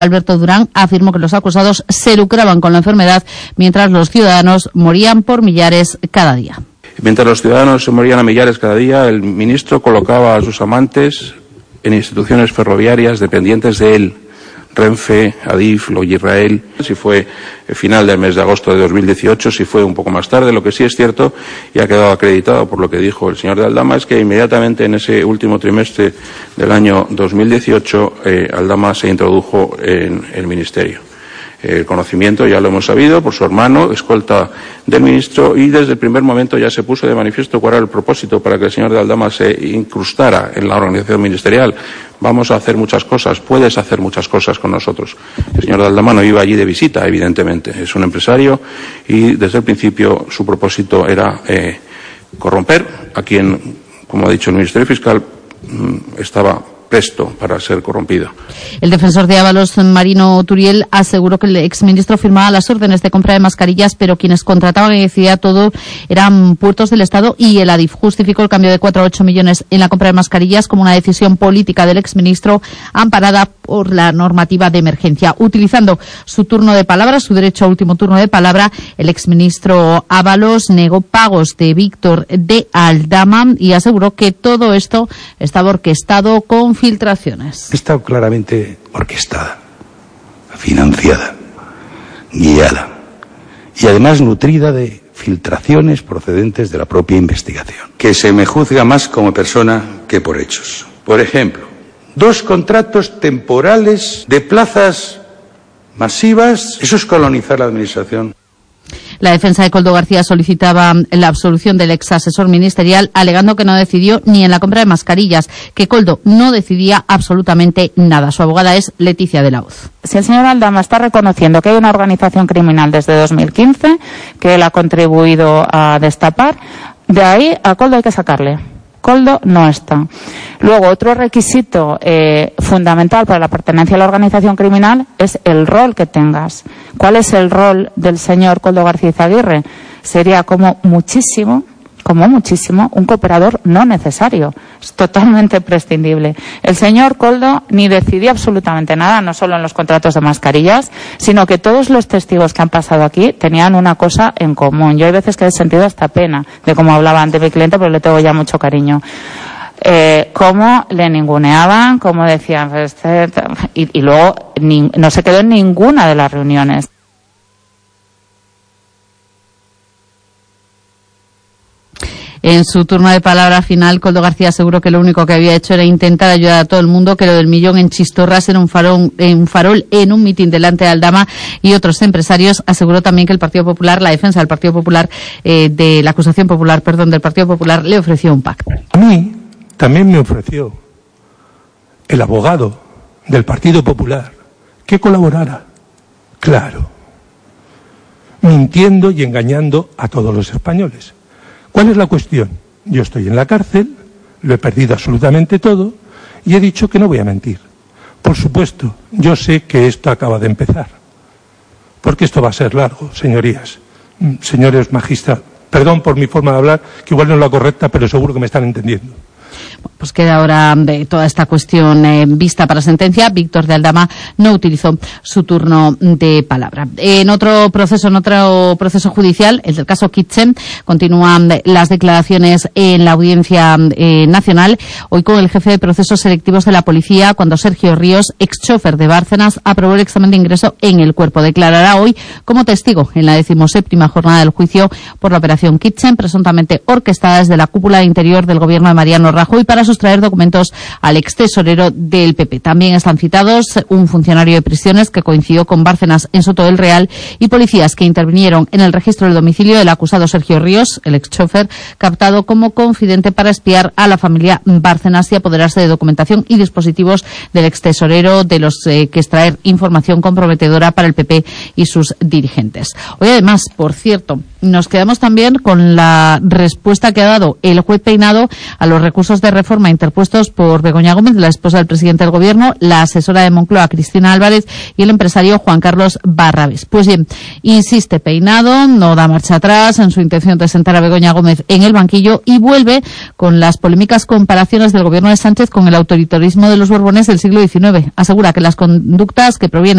Alberto Durán afirmó que los acusados se lucraban con la enfermedad mientras los ciudadanos morían por millares cada día. Mientras los ciudadanos se morían a millares cada día, el ministro colocaba a sus amantes en instituciones ferroviarias dependientes de él, Renfe, Adif, Logisrael. Si fue el final del mes de agosto de 2018, si fue un poco más tarde, lo que sí es cierto y ha quedado acreditado por lo que dijo el señor de Aldama es que inmediatamente en ese último trimestre del año 2018 Aldama se introdujo en el ministerio. El conocimiento ya lo hemos sabido por su hermano, escolta del ministro, y desde el primer momento ya se puso de manifiesto cuál era el propósito para que el señor de Aldama se incrustara en la organización ministerial. Vamos a hacer muchas cosas, puedes hacer muchas cosas con nosotros. El señor de Aldama no iba allí de visita, evidentemente. Es un empresario y desde el principio su propósito era corromper a quien, como ha dicho el Ministerio Fiscal, estaba presto para ser corrompido. El defensor de Ábalos, Marino Turiel, aseguró que el exministro firmaba las órdenes de compra de mascarillas, pero quienes contrataban y decidían todo eran puertos del Estado, y el Adif justificó el cambio de 4 a 8 millones en la compra de mascarillas como una decisión política del exministro amparada por la normativa de emergencia. Utilizando su turno de palabra, su derecho a último turno de palabra, el exministro Ábalos negó pagos de Víctor de Aldama y aseguró que todo esto estaba orquestado con filtraciones. Está claramente orquestada, financiada, guiada y además nutrida de filtraciones procedentes de la propia investigación. Que se me juzga más como persona que por hechos. Por ejemplo, 2 contratos temporales de plazas masivas. Eso es colonizar la administración. La defensa de Koldo García solicitaba la absolución del ex asesor ministerial, alegando que no decidió ni en la compra de mascarillas, que Koldo no decidía absolutamente nada. Su abogada es Leticia de la Hoz. Si el señor Aldama está reconociendo que hay una organización criminal desde 2015 que él ha contribuido a destapar, de ahí a Koldo hay que sacarle. Koldo no está. Luego, otro requisito fundamental para la pertenencia a la organización criminal es el rol que tengas. ¿Cuál es el rol del señor Koldo García Izaguirre? Sería como muchísimo, un cooperador no necesario. Es totalmente prescindible. El señor Koldo ni decidía absolutamente nada, no solo en los contratos de mascarillas, sino que todos los testigos que han pasado aquí tenían una cosa en común. Yo hay veces que he sentido hasta pena de cómo hablaba ante mi cliente, pero le tengo ya mucho cariño. Cómo le ninguneaban, cómo decían, y luego no se quedó en ninguna de las reuniones. En su turno de palabra final, Koldo García aseguró que lo único que había hecho era intentar ayudar a todo el mundo, que lo del millón en Chistorras era un farol en un mitin delante de Aldama y otros empresarios. Aseguró también que el Partido Popular, la defensa del Partido Popular, de la acusación popular, del Partido Popular, le ofreció un pacto. A mí también me ofreció el abogado del Partido Popular que colaborara, claro, mintiendo y engañando a todos los españoles. ¿Cuál es la cuestión? Yo estoy en la cárcel, lo he perdido absolutamente todo y he dicho que no voy a mentir. Por supuesto, yo sé que esto acaba de empezar, porque esto va a ser largo, señorías, señores magistrados. Perdón por mi forma de hablar, que igual no es la correcta, pero seguro que me están entendiendo. Pues queda ahora de toda esta cuestión vista para sentencia. Víctor de Aldama no utilizó su turno de palabra. En otro proceso judicial, el del caso Kitchen, continúan las declaraciones en la Audiencia Nacional, hoy con el jefe de procesos selectivos de la policía, cuando Sergio Ríos, ex chofer de Bárcenas, aprobó el examen de ingreso en el cuerpo. Declarará hoy como testigo en la 17ª jornada del juicio por la operación Kitchen, presuntamente orquestada desde la cúpula interior del gobierno de Mariano Rajoy para sustraer documentos al ex tesorero del PP. También están citados un funcionario de prisiones que coincidió con Bárcenas en Soto del Real y policías que intervinieron en el registro del domicilio del acusado Sergio Ríos, el ex chofer, captado como confidente para espiar a la familia Bárcenas y apoderarse de documentación y dispositivos del ex tesorero, de los que extraer información comprometedora para el PP y sus dirigentes. Hoy además, por cierto, nos quedamos también con la respuesta que ha dado el juez Peinado a los recursos de reforma interpuestos por Begoña Gómez, la esposa del presidente del Gobierno, la asesora de Moncloa, Cristina Álvarez, y el empresario Juan Carlos Barrabés. Pues bien, insiste Peinado, no da marcha atrás en su intención de sentar a Begoña Gómez en el banquillo y vuelve con las polémicas comparaciones del Gobierno de Sánchez con el autoritarismo de los Borbones del siglo XIX. Asegura que las conductas que provienen